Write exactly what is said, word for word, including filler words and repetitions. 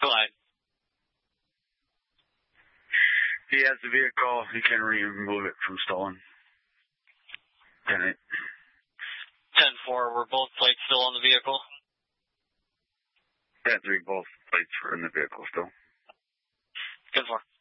Clyde. He has the vehicle. He can remove it from stolen. ten eight. ten four, were both plates still on the vehicle? ten three, both plates were in the vehicle still. ten four.